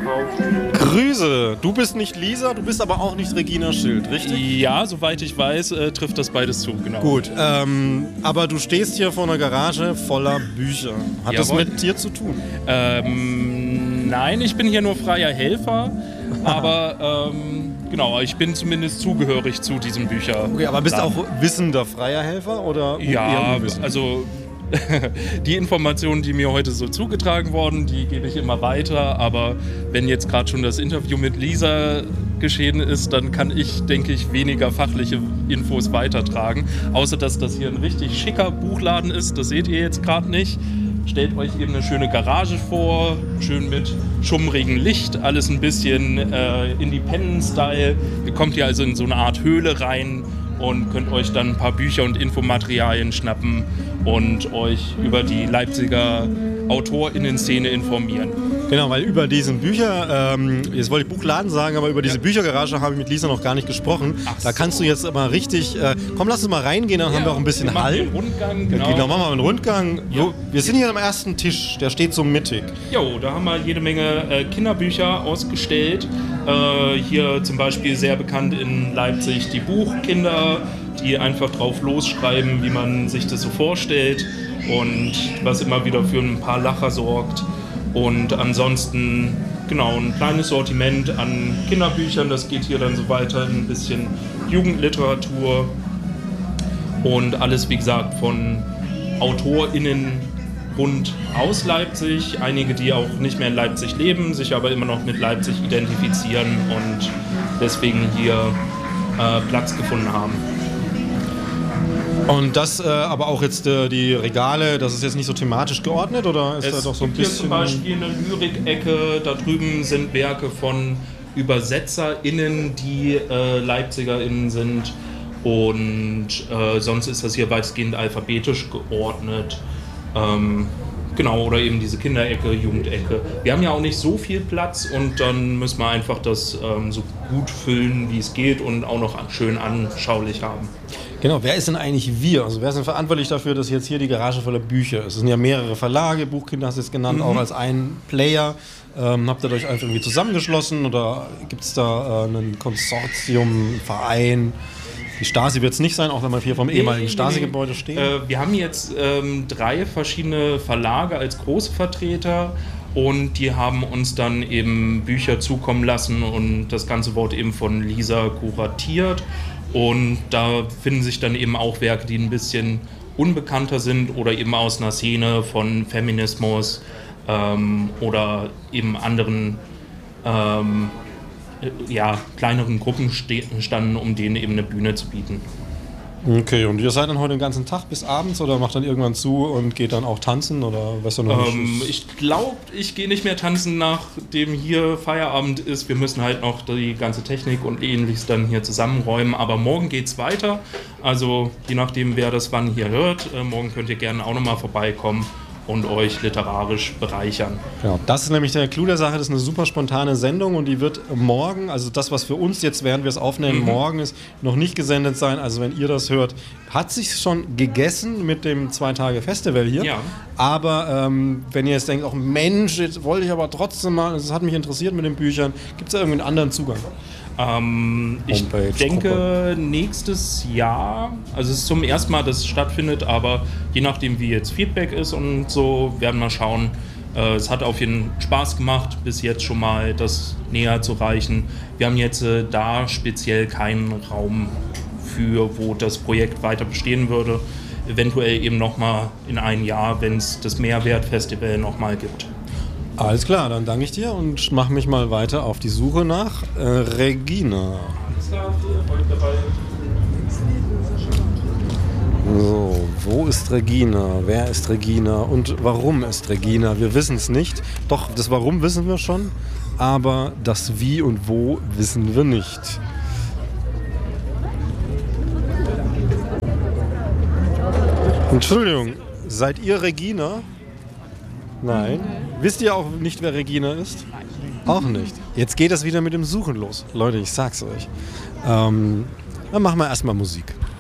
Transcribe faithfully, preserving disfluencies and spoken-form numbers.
verkauft. Grüße, du bist nicht Lisa, du bist aber auch nicht Regina Schild, richtig? Ja, soweit ich weiß, äh, trifft das beides zu, genau. Gut, ähm, aber du stehst hier vor einer Garage voller Bücher. Hat Jawohl. das mit dir zu tun? Ähm, nein, ich bin hier nur freier Helfer, aber ähm, genau, ich bin zumindest zugehörig zu diesem Bücher. Okay, aber bist du auch wissender freier Helfer oder Ja, eher unwissend? also die Informationen, die mir heute so zugetragen wurden, die gebe ich immer weiter. Aber wenn jetzt gerade schon das Interview mit Lisa geschehen ist, dann kann ich, denke ich, weniger fachliche Infos weitertragen. Außer, dass das hier ein richtig schicker Buchladen ist. Das seht ihr jetzt gerade nicht. Stellt euch eben eine schöne Garage vor, schön mit schummrigem Licht, alles ein bisschen äh, Independent-Style. Ihr kommt hier also in so eine Art Höhle rein und könnt euch dann ein paar Bücher und Infomaterialien schnappen und euch über die Leipziger AutorInnen-Szene informieren. Genau, weil über diesen Bücher, ähm, jetzt wollte ich Buchladen sagen, aber über diese ja. Büchergarage habe ich mit Lisa noch gar nicht gesprochen. Ach da kannst so. du jetzt aber richtig, äh, komm, lass uns mal reingehen, dann ja, haben wir auch ein bisschen wir Hall. Den Rundgang, genau. Genau, machen wir einen Rundgang. Ja. So, wir sind hier am ersten Tisch, der steht so mittig. Jo, da haben wir jede Menge äh, Kinderbücher ausgestellt. Äh, hier zum Beispiel sehr bekannt in Leipzig die Buchkinder, die einfach drauf losschreiben, wie man sich das so vorstellt und was immer wieder für ein paar Lacher sorgt. Und ansonsten, genau, ein kleines Sortiment an Kinderbüchern, das geht hier dann so weiter, ein bisschen Jugendliteratur und alles, wie gesagt, von AutorInnen rund aus Leipzig, einige, die auch nicht mehr in Leipzig leben, sich aber immer noch mit Leipzig identifizieren und deswegen hier äh, Platz gefunden haben. Und das äh, aber auch jetzt äh, die Regale, das ist jetzt nicht so thematisch geordnet oder ist es da doch so ein gibt bisschen... Hier zum Beispiel eine Lyrik-Ecke, da drüben sind Werke von ÜbersetzerInnen, die äh, LeipzigerInnen sind und äh, sonst ist das hier weitestgehend alphabetisch geordnet. Ähm, genau, oder eben diese Kinderecke, Jugendecke. Wir haben ja auch nicht so viel Platz und dann müssen wir einfach das ähm, so gut füllen, wie es geht und auch noch schön anschaulich haben. Genau, wer ist denn eigentlich wir? Also wer ist denn verantwortlich dafür, dass jetzt hier die Garage voller Bücher ist? Es sind ja mehrere Verlage, Buchkinder hast du jetzt genannt, mhm. auch als ein Player. Ähm, habt ihr euch einfach irgendwie zusammengeschlossen oder gibt es da äh, ein Konsortium, Verein? Die Stasi wird es nicht sein, auch wenn wir hier vom nee, ehemaligen Stasi-Gebäude stehen. Äh, wir haben jetzt ähm, drei verschiedene Verlage als große Vertreter und die haben uns dann eben Bücher zukommen lassen und das Ganze wurde eben von Lisa kuratiert. Und da finden sich dann eben auch Werke, die ein bisschen unbekannter sind oder eben aus einer Szene von Feminismus ähm, oder eben anderen ähm, ja, kleineren Gruppen standen, um denen eben eine Bühne zu bieten. Okay, und ihr seid dann heute den ganzen Tag bis abends oder macht dann irgendwann zu und geht dann auch tanzen oder was du noch ähm, nicht? Ich glaube, ich gehe nicht mehr tanzen, nachdem hier Feierabend ist. Wir müssen halt noch die ganze Technik und ähnliches dann hier zusammenräumen, aber morgen geht's weiter. Also je nachdem, wer das wann hier hört, äh, morgen könnt ihr gerne auch nochmal vorbeikommen und euch literarisch bereichern. Genau, das ist nämlich der Clou der Sache, das ist eine super spontane Sendung und die wird morgen, also das, was für uns jetzt, während wir es aufnehmen, mhm. morgen ist, noch nicht gesendet sein. Also wenn ihr das hört, hat sich schon gegessen mit dem zwei-Tage-Festival hier. Ja. Aber ähm, wenn ihr jetzt denkt, auch Mensch, jetzt wollte ich aber trotzdem mal, das hat mich interessiert mit den Büchern, gibt es da irgendwie einen anderen Zugang? Ähm, ich Homepage, denke Gruppe. nächstes Jahr, also es ist zum ersten Mal, dass es stattfindet, aber je nachdem wie jetzt Feedback ist und so, werden wir schauen. Äh, es hat auf jeden Fall Spaß gemacht, bis jetzt schon mal das näher zu reichen. Wir haben jetzt äh, da speziell keinen Raum für, wo das Projekt weiter bestehen würde. Eventuell eben nochmal in einem Jahr, wenn es das Mehrwert-Festival nochmal gibt. Alles klar, dann danke ich dir und mache mich mal weiter auf die Suche nach äh, Regina. So, wo ist Regina? Wer ist Regina? Und warum ist Regina? Wir wissen es nicht. Doch, das Warum wissen wir schon, aber das Wie und Wo wissen wir nicht. Entschuldigung, seid ihr Regina? Nein. Wisst ihr auch nicht, wer Regina ist? Auch nicht. Jetzt geht das wieder mit dem Suchen los. Leute, ich sag's euch. Ähm, dann machen wir erstmal Musik.